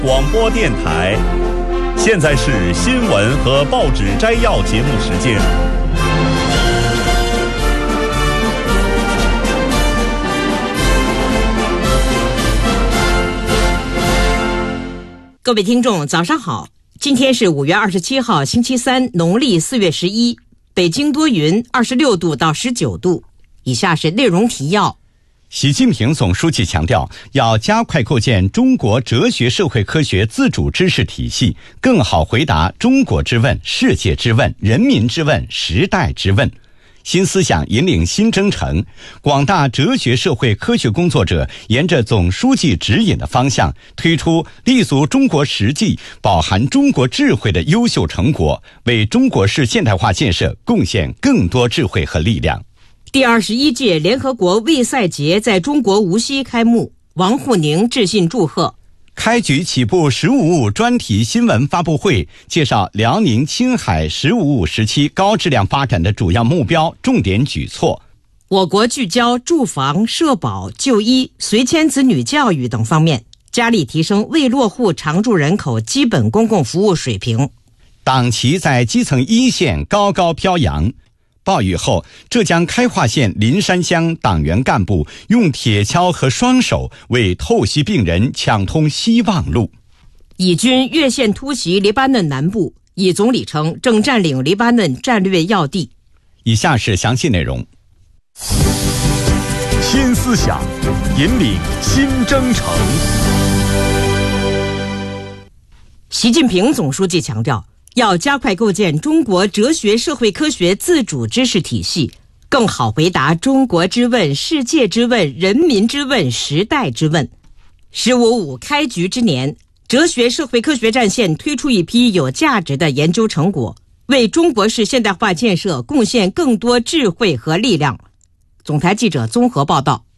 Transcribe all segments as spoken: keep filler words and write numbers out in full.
广播电台，现在是新闻和报纸摘要节目时间。 各位听众，早上好！今天是五月二十七号，星期三，农历四月十一。北京多云，二十六度到十九度。以下是内容提要。 习近平总书记强调，要加快构建中国哲学社会科学自主知识体系，更好回答中国之问、世界之问、人民之问、时代之问。新思想引领新征程，广大哲学社会科学工作者沿着总书记指引的方向，推出立足中国实际、饱含中国智慧的优秀成果，为中国式现代化建设贡献更多智慧和力量。 第二十一届联合国卫赛节在中国无锡开幕，王沪宁致信祝贺。 开局起步十五五专题新闻发布会，介绍辽宁青海十五五时期高质量发展的主要目标、重点举措。 我国聚焦住房、社保、就医、随迁子女教育等方面，加力提升未落户常住人口基本公共服务水平。 党旗在基层一线高高飘扬。暴雨后，浙江开化县林山乡党员干部用铁锹和双手为透析病人抢通希望路。 以军越线突袭黎巴嫩南部，以总理称正占领黎巴嫩战略要地。 以下是详细内容。 新思想引领新征程。 习近平总书记强调，要加快构建中国哲学社会科学自主知识体系，更好回答中国之问、世界之问、人民之问、时代之问。十五五开局之年，哲学社会科学战线推出一批有价值的研究成果，为中国式现代化建设贡献更多智慧和力量。总台记者综合报道。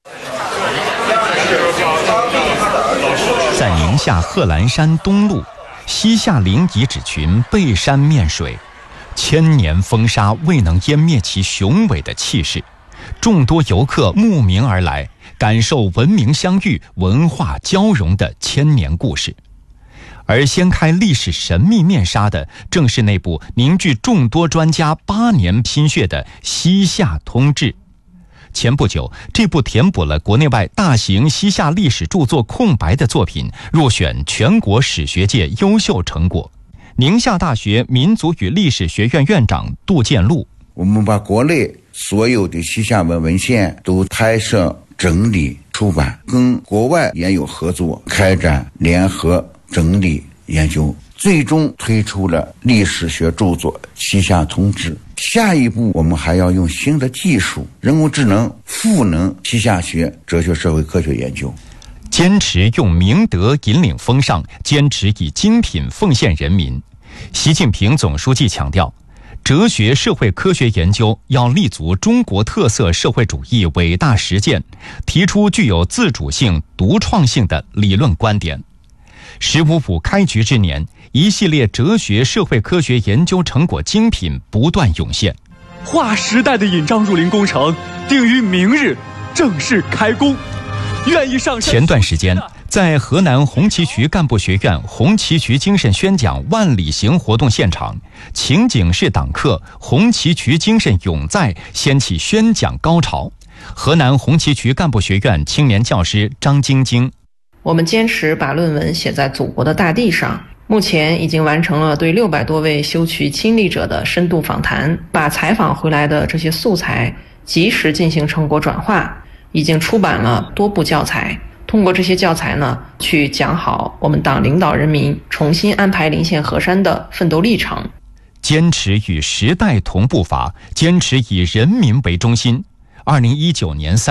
在宁夏贺兰山东麓，西夏陵遗址群背山面水，千年风沙未能湮灭其雄伟的气势。众多游客慕名而来，感受文明相遇、文化交融的千年故事。而掀开历史神秘面纱的，正是那部凝聚众多专家八年心血的《西夏通志》。前不久，这部填补了国内外大型西夏历史著作空白的作品入选全国史学界优秀成果。宁夏大学民族与历史学院院长杜建禄： 我们把国内所有的西夏文文献都拍摄、整理、出版，跟国外研友合作，开展联合整理研究，最终推出了历史学著作《西夏通志》。下一步，我们还要用新的技术、人工智能赋能西夏学哲学社会科学研究。 坚持用明德引领风尚，坚持以精品奉献人民。习近平总书记强调，哲学社会科学研究要立足中国特色社会主义伟大实践，提出具有自主性、独创性的理论观点。十五五开局之年，一系列哲学社会科学研究成果精品不断涌现。 划时代的引章入林工程定于明日正式开工。愿意上山。 前段时间，在河南红旗渠干部学院红旗渠精神宣讲万里行活动现场，情景式党课红旗渠精神永在掀起宣讲高潮。河南红旗渠干部学院青年教师张晶晶： 我们坚持把论文写在祖国的大地上，目前已经完成了对六百多位修渠亲历者的深度访谈，把采访回来的这些素材及时进行成果转化，已经出版了多部教材。通过这些教材呢，去讲好我们党领导人民重新安排临县河山的奋斗历程。 坚持与时代同步伐，坚持以人民为中心。二零一九年三